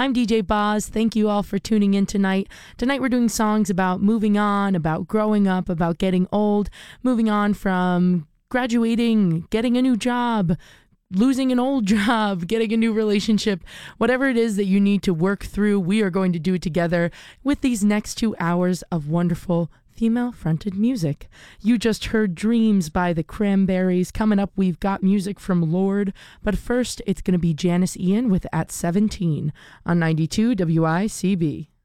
I'm DJ Boz. Thank you all for tuning in tonight. Tonight we're doing songs about moving on, about growing up, about getting old, moving on from graduating, getting a new job, losing an old job, getting a new relationship, whatever it is that you need to work through, we are going to do it together with these next 2 hours of wonderful female-fronted music. You just heard Dreams by the Cranberries. Coming up, we've got music from Lorde, but first, it's going to be Janice Ian with At 17 on 92 WICB.